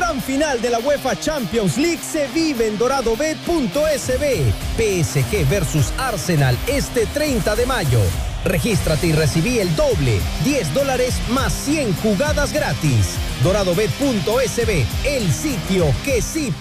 gran final de la UEFA Champions League se vive en doradobet.sb. PSG versus Arsenal este 30 de mayo. Regístrate y recibí el doble, $10 más 100 jugadas gratis. Doradobet.sb, el sitio que sí